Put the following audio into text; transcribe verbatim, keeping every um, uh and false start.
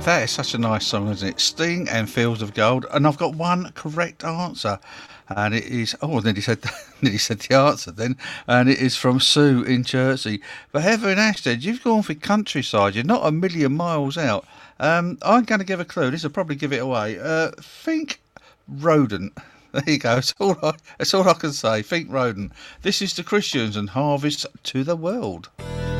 That is such a nice song, isn't it? Sting and Fields of Gold. And I've got one correct answer. And it is, oh, then he said, then he said the answer then. And it is from Sue in Chertsey. But Heather in Ashton, you've gone for countryside. You're not a million miles out. Um, I'm going to give a clue. This will probably give it away. Uh, think rodent. There you go. That's all, I, that's all I can say. Think rodent. This is the Christians and Harvest to the World.